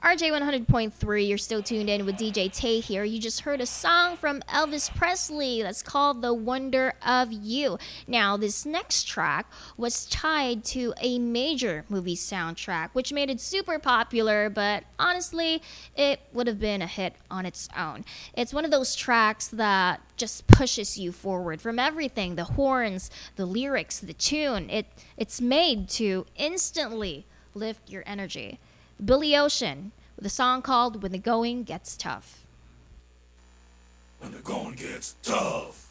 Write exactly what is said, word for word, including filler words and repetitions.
R J one hundred point three, you're still tuned in with D J Tay here. You just heard a song from Elvis Presley that's called The Wonder of You. Now, this next track was tied to a major movie soundtrack, which made it super popular, but honestly, it would have been a hit on its own. It's one of those tracks that just pushes you forward from everything, the horns, the lyrics, the tune. It it's made to instantly lift your energy. Billy Ocean with a song called When the Going Gets Tough. When the going gets tough.